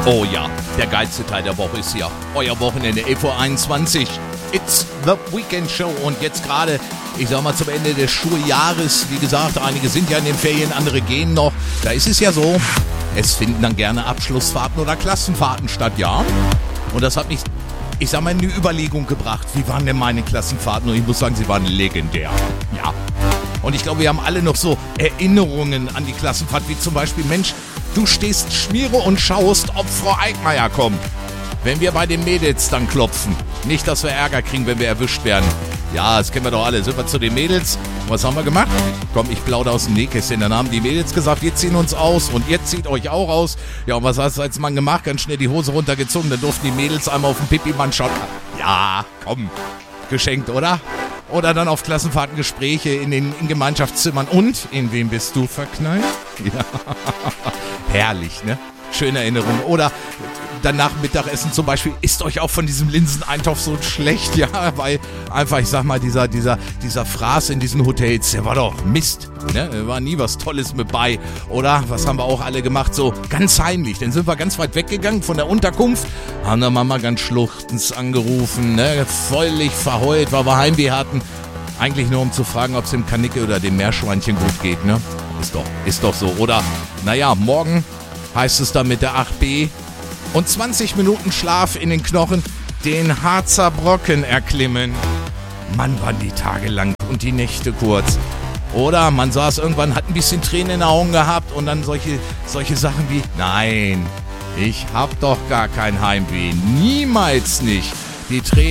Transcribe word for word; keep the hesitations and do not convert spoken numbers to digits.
Oh ja, der geilste Teil der Woche ist hier. Euer Wochenende E V einundzwanzig. It's the Weekend Show. Und jetzt gerade, ich sag mal, zum Ende des Schuljahres. Wie gesagt, einige sind ja in den Ferien, andere gehen noch. Da ist es ja so, es finden dann gerne Abschlussfahrten oder Klassenfahrten statt, ja. Und das hat mich, ich sag mal, in die Überlegung gebracht. Wie waren denn meine Klassenfahrten? Und ich muss sagen, sie waren legendär. Ja. Und ich glaube, wir haben alle noch so Erinnerungen an die Klassenfahrt, wie zum Beispiel, Mensch, du stehst Schmiere und schaust, ob Frau Eickmeier kommt. Wenn wir bei den Mädels dann klopfen. Nicht, dass wir Ärger kriegen, wenn wir erwischt werden. Ja, das kennen wir doch alle. Sind wir zu den Mädels? Was haben wir gemacht? Komm, ich plaudere aus dem Nähkästchen. Dann haben die Mädels gesagt, wir ziehen uns aus und ihr zieht euch auch aus. Ja, und was hast du als Mann gemacht? Ganz schnell die Hose runtergezogen. Dann durften die Mädels einmal auf den Pipi-Mann schauen. Ja, komm. Geschenkt, oder? Oder dann auf Klassenfahrten Gespräche in den in Gemeinschaftszimmern. Und in wen bist du verknallt? Ja. Herrlich, ne? Schöne Erinnerung. Oder danach Mittagessen zum Beispiel, ist euch auch von diesem Linseneintopf so schlecht? Ja, weil einfach, ich sag mal, dieser, dieser, dieser Fraß in diesen Hotels, der war doch Mist. Ne? Da war nie was Tolles mit bei. Oder, was haben wir auch alle gemacht? So ganz heimlich. Dann sind wir ganz weit weggegangen von der Unterkunft, haben der Mama ganz schluchzend angerufen, ne? Völlig verheult, weil wir Heimweh hatten. Eigentlich nur, um zu fragen, ob es dem Kanicke oder dem Meerschweinchen gut geht, ne? Ist doch, ist doch so. Oder, naja, morgen heißt es dann mit der acht B und zwanzig Minuten Schlaf in den Knochen den Harzer Brocken erklimmen. Mann, waren die Tage lang und die Nächte kurz. Oder man saß irgendwann, hat ein bisschen Tränen in den Augen gehabt und dann solche, solche Sachen wie, nein, ich hab doch gar kein Heimweh, niemals nicht. Die Tränen